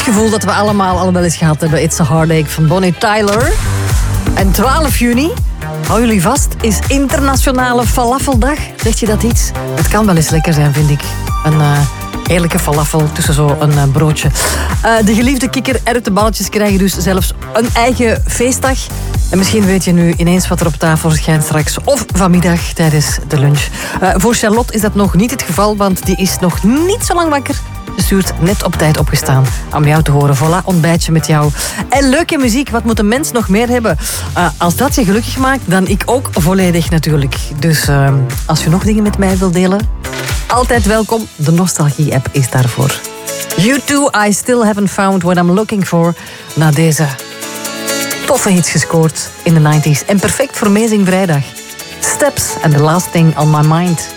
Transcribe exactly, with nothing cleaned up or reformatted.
gevoel dat we allemaal al wel eens gehad hebben. It's a Heartache van Bonnie Tyler. En twaalf juni, hou jullie vast, is internationale falafeldag. Zegt je dat iets? Het kan wel eens lekker zijn, vind ik. Een uh, heerlijke falafel tussen zo'n uh, broodje. Uh, de geliefde kikker-erwtenballetjes krijgen dus zelfs een eigen feestdag. En misschien weet je nu ineens wat er op tafel schijnt straks. Of vanmiddag tijdens de lunch. Uh, voor Charlotte is dat nog niet het geval, want die is nog niet zo lang wakker. Ze stuurt net op tijd opgestaan om jou te horen. Voilà, ontbijtje met jou. En leuke muziek, wat moet een mens nog meer hebben? Uh, als dat je gelukkig maakt, dan ik ook volledig natuurlijk. Dus uh, als je nog dingen met mij wilt delen, altijd welkom. De Nostalgie-app is daarvoor. You too, I still haven't found what I'm looking for. Na deze toffe hits gescoord in de nineties. En perfect voor Amazing Vrijdag. Steps and the last thing on my mind.